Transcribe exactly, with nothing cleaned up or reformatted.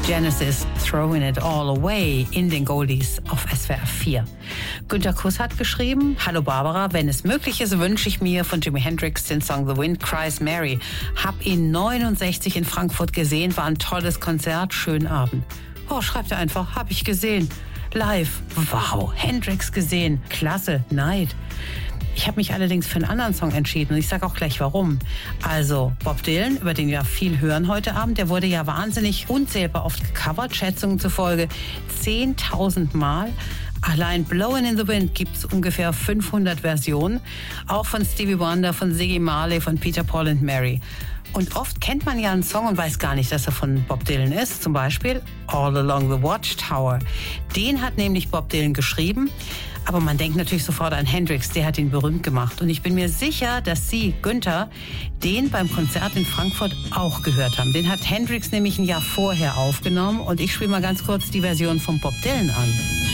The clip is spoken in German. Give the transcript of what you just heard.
Genesis, Throwing It All Away in den Goldies auf S W R vier. Günter Kuss hat geschrieben: Hallo Barbara, wenn es möglich ist, wünsche ich mir von Jimi Hendrix den Song The Wind Cries Mary. Hab ihn neunundsechzig in Frankfurt gesehen, war ein tolles Konzert, schönen Abend. Oh, schreibt er einfach, hab ich gesehen. Live. Wow, Hendrix gesehen. Klasse, Neid. Ich habe mich allerdings für einen anderen Song entschieden und ich sage auch gleich warum. Also Bob Dylan, über den wir viel hören heute Abend, der wurde ja wahnsinnig unzählbar oft gecovert, Schätzungen zufolge zehntausend Mal. Allein Blowin' in the Wind gibt es ungefähr fünfhundert Versionen, auch von Stevie Wonder, von Ziggy Marley, von Peter, Paul and Mary. Und oft kennt man ja einen Song und weiß gar nicht, dass er von Bob Dylan ist. Zum Beispiel All Along the Watchtower. Den hat nämlich Bob Dylan geschrieben. Aber man denkt natürlich sofort an Hendrix, der hat ihn berühmt gemacht. Und ich bin mir sicher, dass Sie, Günther, den beim Konzert in Frankfurt auch gehört haben. Den hat Hendrix nämlich ein Jahr vorher aufgenommen. Und ich spiele mal ganz kurz die Version von Bob Dylan an.